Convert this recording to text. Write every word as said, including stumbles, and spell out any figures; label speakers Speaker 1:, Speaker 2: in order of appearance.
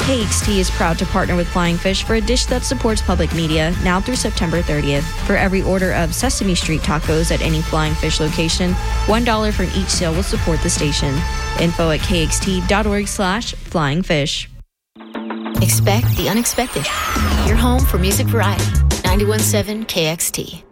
Speaker 1: K X T is proud to partner with Flying Fish for a dish that supports public media now through September thirtieth. For every order of Sesame Street tacos at any Flying Fish location, one dollar from each sale will support the station. Info at kxt.org slash flying fish.
Speaker 2: Expect the unexpected. Your home for music variety. ninety-one point seven K X T.